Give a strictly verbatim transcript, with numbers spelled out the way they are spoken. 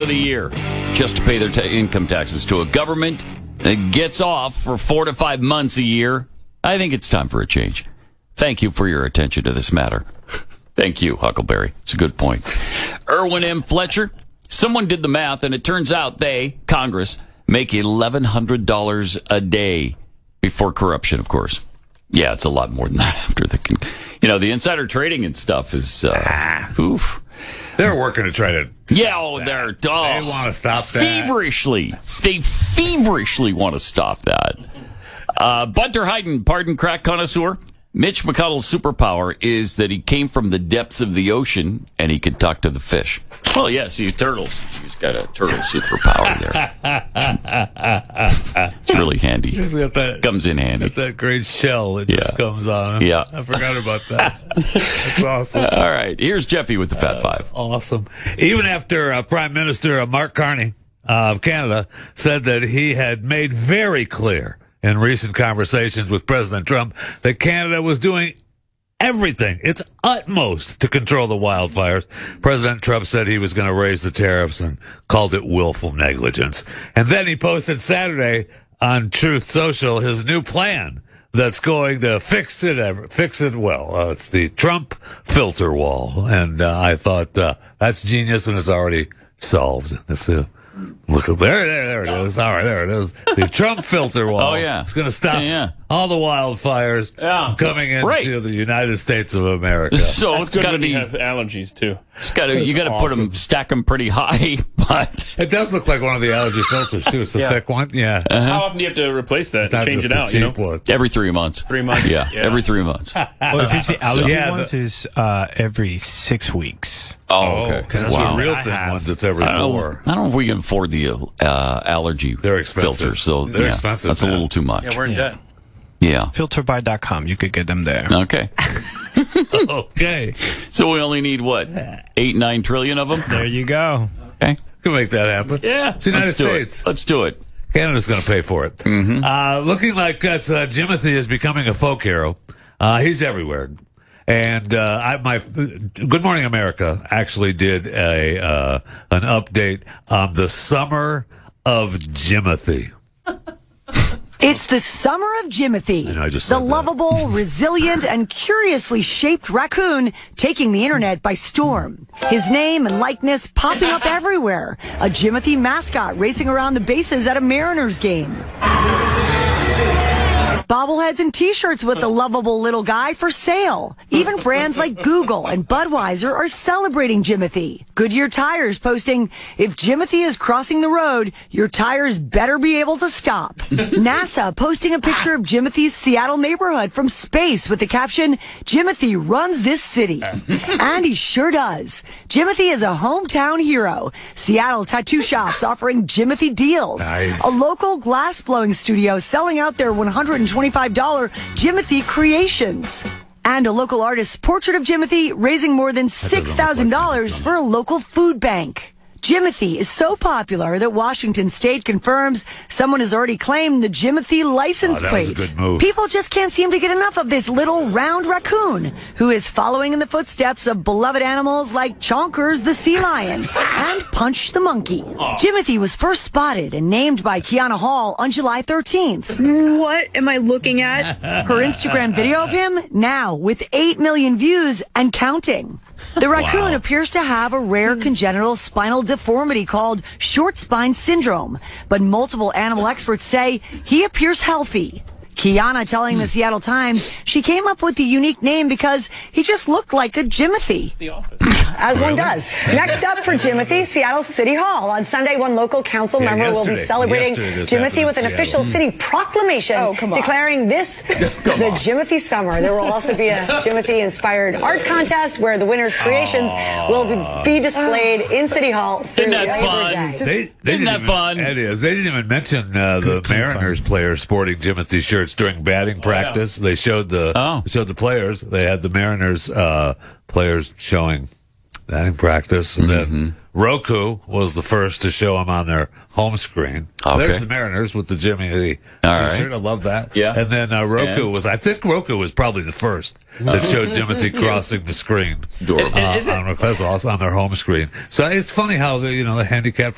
the year just to pay their ta- income taxes to a government that gets off for four to five months a year. I think it's time for a change. Thank you for your attention to this matter. Thank you, Huckleberry. It's a good point. Erwin M. Fletcher. Someone did the math, and it turns out they, Congress, make eleven hundred dollars a day before corruption, of course. Yeah, it's a lot more than that after the, con- you know, the insider trading and stuff is, uh, ah. oof. They're working to try to yeah, oh, that. they're, oh, they want to stop that. Feverishly. They feverishly want to stop that. Uh, Bunter Hyden, pardon crack connoisseur. Mitch McConnell's superpower is that he came from the depths of the ocean and he could talk to the fish. Well, yes, you turtles. He's got a turtle superpower there. It's really handy. He's got that, comes in handy. Got that great shell that just yeah. comes on. Yeah. I forgot about that. That's awesome. All right, here's Jeffy with the Fat uh, Five. Awesome. Even after uh, Prime Minister uh, Mark Carney uh, of Canada said that he had made very clear in recent conversations with President Trump that Canada was doing everything, its utmost, to control the wildfires. President Trump said he was going to raise the tariffs and called it willful negligence. And then he posted Saturday on Truth Social his new plan that's going to fix it, ever, fix it well. Uh, it's the Trump filter wall. And uh, I thought, uh, that's genius, and it's already solved. If you Look, there, there, there it is. All right, there it is. The Trump filter wall. Oh, yeah. It's going to stop yeah, yeah. all the wildfires yeah. coming into right. the United States of America. So That's it's got to be. You have allergies too. It's got to. You got to awesome. put them, stack them pretty high. But it does look like one of the allergy filters too. It's a yeah. thick one. Yeah. Uh-huh. How often do you have to replace that? And change it out. You know, one. every three months. Three months. Yeah, yeah. every three months. Well, if it's the allergy yeah, ones, the, is uh, every six weeks. Oh, okay. Because wow. the real thin ones, it's every I don't, four. I don't know if we can afford the uh, allergy They're expensive. filters. So They're yeah, expensive. That's man. a little too much. Yeah, we're in Yeah. debt. Yeah. filterbuy dot com. You could get them there. Okay. Okay. So we only need what? Eight, nine trillion of them? There you go. Okay. Can make that happen. Yeah. It's the United Let's do States. it. Let's do it. Canada's going to pay for it. Mm-hmm. Uh, looking like that's, uh, Jimothy is becoming a folk hero. Uh, he's everywhere. And uh, I, my Good Morning America actually did a uh, an update on the summer of Jimothy. It's the summer of Jimothy, I know, I just the said that. lovable, resilient, and curiously shaped raccoon taking the internet by storm. His name and likeness popping up everywhere. A Jimothy mascot racing around the bases at a Mariners game. Bobbleheads and t-shirts with the lovable little guy for sale. Even brands like Google and Budweiser are celebrating Jimothy. Goodyear Tires posting, if Jimothy is crossing the road, your tires better be able to stop. NASA posting a picture of Jimothy's Seattle neighborhood from space with the caption, Jimothy runs this city. And he sure does. Jimothy is a hometown hero. Seattle tattoo shops offering Jimothy deals. Nice. A local glass blowing studio selling out their one hundred twenty-five dollars Jimothy creations. And a local artist's portrait of Jimothy raising more than six thousand dollars for a local food bank. Jimothy is so popular that Washington State confirms someone has already claimed the Jimothy license Oh, that plate. was a good move. People just can't seem to get enough of this little round raccoon who is following in the footsteps of beloved animals like Chonkers the sea lion and Punch the monkey. Jimothy was first spotted and named by Kiana Hall on July thirteenth. What am I looking at? Her Instagram video of him now with eight million views and counting. The raccoon Wow. appears to have a rare congenital spinal deformity called short spine syndrome, but multiple animal experts say he appears healthy. Kiana telling the Seattle Times she came up with the unique name because he just looked like a Jimothy. The office. As one does. Next up for Jimothy, Seattle City Hall. On Sunday, one local council Yeah, member will be yesterday. celebrating Yesterday this Jimothy happened with in an official Seattle. city proclamation Oh, come on. declaring this the Jimothy Summer. There will also be a Jimothy-inspired art contest where the winner's creations will be, be displayed in City Hall through Isn't that Labor fun? Day. They, they Isn't didn't that even, fun? It is. They didn't even mention uh, the Mariners players sporting Jimothy shirts during batting practice. They showed the Oh. showed the players. They had the Mariners uh, players showing batting practice, and then Roku was the first to show them on their home screen. Okay. There's the Mariners with the Jimmy Lee All t-shirt. right. I love that. Yeah. And then uh, Roku And? was. I think Roku was probably the first that showed Jimothy crossing the screen. Adorable. Uh, Is it- on, that's awesome, on their home screen. So it's funny how the you know the handicapped